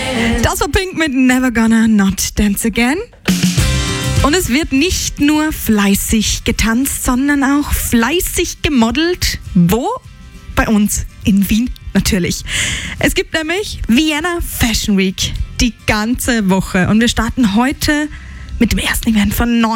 Das war Pink mit Never Gonna Not Dance Again. Und es wird nicht nur fleißig getanzt, sondern auch fleißig gemodelt. Wo? Bei uns in Wien natürlich. Es gibt nämlich Vienna Fashion Week die ganze Woche. Und wir starten heute mit dem ersten Event von 9